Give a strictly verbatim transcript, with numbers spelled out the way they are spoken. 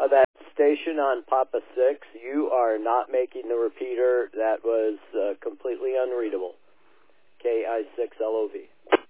of that station on Papa six, you are not making the repeater. That was uh, completely unreadable. K I six L O V.